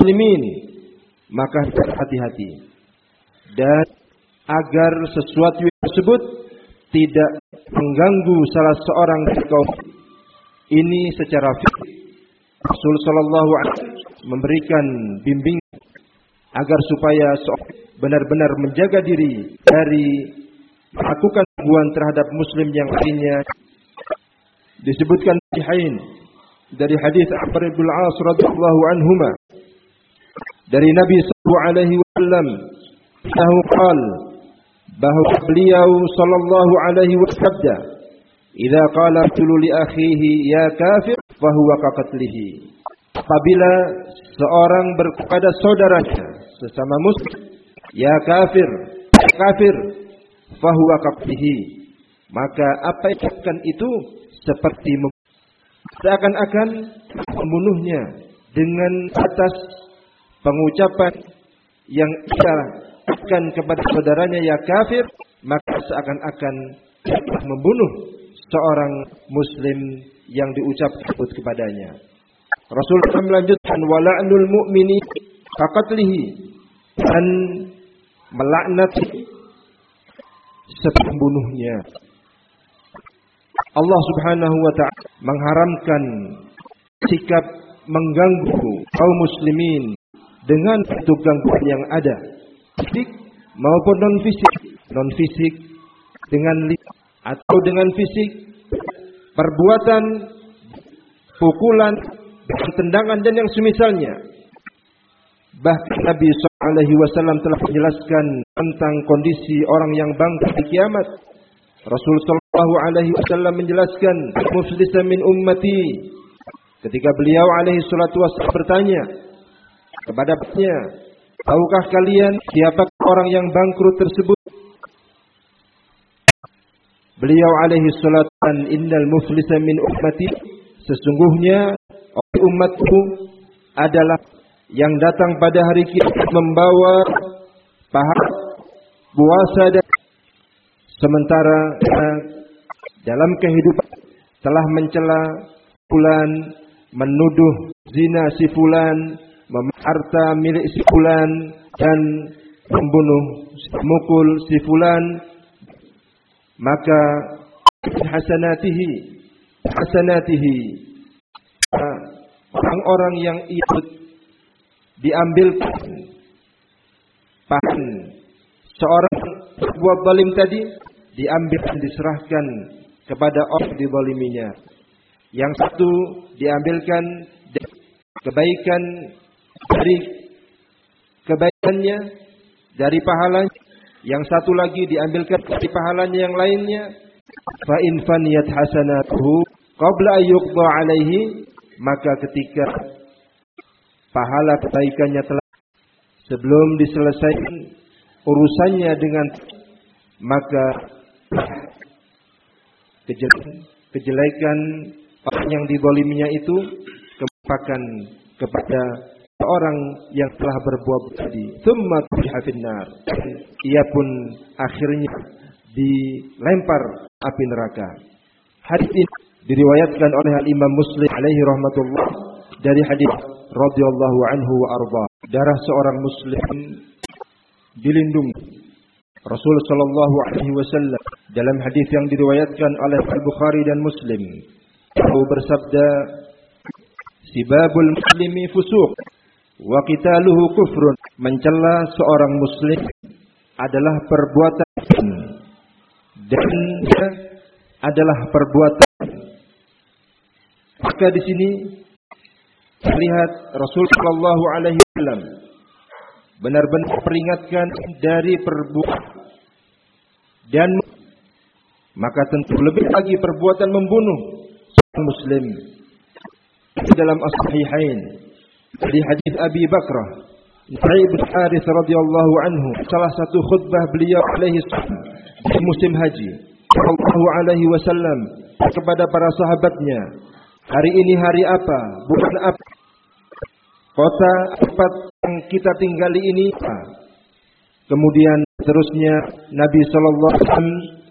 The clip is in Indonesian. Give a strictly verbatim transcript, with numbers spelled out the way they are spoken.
muslimin, maka hati-hati. Dan agar sesuatu tersebut tidak mengganggu salah seorang dari kaum ini secara fikih, Rasul sallallahu alaihi wasallam memberikan bimbingan agar supaya seorang benar-benar menjaga diri dari melakukan gangguan terhadap muslim yang lainnya. Disebutkan sahihain dari hadis Amr bin Al-As radhiyallahu anhuma dari Nabi sallallahu alaihi wasallam, tahu qal bahwa beliau sallallahu alaihi wasallam, "Idza qala rajulu li akhihi ya kafir fa huwa ka qatlihi." Apabila seorang berkepada saudaranya sesama muslim, ya kafir, ya kafir, fa huwa ka qatlihi, maka apa yang akan itu seperti seakan-akan membunuhnya dengan atas pengucapan yang ia akan kepada saudaranya ya kafir, maka seakan-akan membunuh seorang muslim yang diucapkan kepadanya. Rasul melanjutkan wala'nul mu'mini faqatlihi, dan melaknat seperti membunuhnya. Allah Subhanahu wa ta'ala mengharamkan sikap mengganggu kaum muslimin dengan bentuk gangguan yang ada, fisik maupun non fisik, non fisik dengan lisan atau dengan fisik, perbuatan, pukulan, tendangan dan yang semisalnya. Bahkan Nabi shallallahu alaihi wasallam telah menjelaskan tentang kondisi orang yang bangkit di kiamat. Rasul sallallahu alaihi wasallam menjelaskan muflisa min ummati, ketika beliau alaihi salatu wasallam bertanya kepada umatnya, tahukah kalian siapa orang yang bangkrut tersebut? Beliau alaihi salatu wasallam, innal muflisa min ummati, sesungguhnya umatku adalah yang datang pada hari kiamat membawa pahala, puasa, dan sementara dalam kehidupan telah mencela fulan, menuduh zina si fulan, harta milik si fulan, dan membunuh, memukul si fulan, maka hasanatihi hasanatihi orang-orang yang ikut diambilkan pahan seorang berbuat zalim tadi, diambil dan diserahkan kepada orang dizaliminya. Yang satu diambilkan kebaikan dari kebaikannya, dari pahalanya. Yang satu lagi diambilkan dari pahalanya yang lainnya. Fa in faniyat hasanatuhu qabla an yuqda alaihi, maka ketika pahala kebaikannya telah sebelum diselesaikan urusannya dengan, maka kejelekan, kejelekan orang yang dizaliminya itu kempakan kepada orang yang telah berbuat tadi. Tsumma tufiha finnar, ia pun akhirnya dilempar api neraka. Hadis ini diriwayatkan oleh Al-Imam Muslim alaihi rahmatullah dari hadis radhiyallahu anhu wa arda. Darah seorang muslim dilindungi. Rasul sallallahu alaihi wasallam dalam hadis yang diriwayatkan oleh Al-Bukhari dan Muslim, beliau bersabda, sibabul muslimi fusuq wa qitaluhu kufrun, mencela seorang muslim adalah perbuatan dan adalah perbuatan. Maka di sini terlihat Rasul sallallahu alaihi wasallam benar-benar peringatkan dari perbuatan, dan maka tentu lebih lagi perbuatan membunuh seorang muslim. Dalam as-sahihain dari hadis Abi Bakrah Sa'id bin Harits radhiyallahu anhu, salah satu khutbah beliau alaihi salam di musim haji sallallahu alaihi wasallam kepada para sahabatnya, hari ini hari apa, bukan apa, kota tempat yang kita tinggali ini apa. Kemudian terusnya Nabi sallallahu alaihi wasallam